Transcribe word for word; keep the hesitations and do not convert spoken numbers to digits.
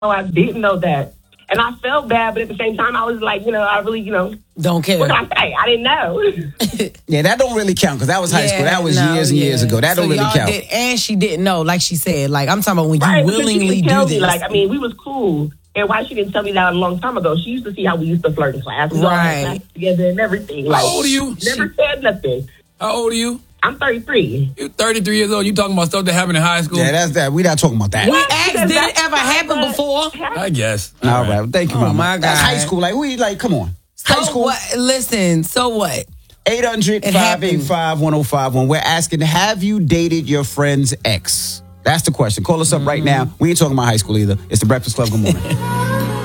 I didn't know that. And I felt bad, but at the same time, I was like, you know, I really, you know. Don't care. What can I say? I didn't know. Yeah, that don't really count because that was high Yeah, school. That was no, years and yeah. years ago. That So don't really y'all count. Did, and she didn't know, like she said. Like, I'm talking about when you Right, because she willingly didn't do tell this. me, like, I mean, we was cool. And why she didn't tell me that a long time ago? She used to see how we used to flirt in class. We all had Right. class together and everything. Like, How old are you? Never said nothing. How old are you? I'm thirty-three. You're thirty-three years old. You talking about stuff that happened in high school? Yeah, that's that. We not talking about that. We What? asked, Because did it that's ever happen not before? I guess. All right. Thank you, Oh, Mama. my That's God. high school. Like, we, like, come on. High So school. what? Listen, so what? eight hundred, five eight five, one oh five one. We're asking, have you dated your friend's ex? That's the question. Call us up right now. We ain't talking about high school either. It's the Breakfast Club. Good morning.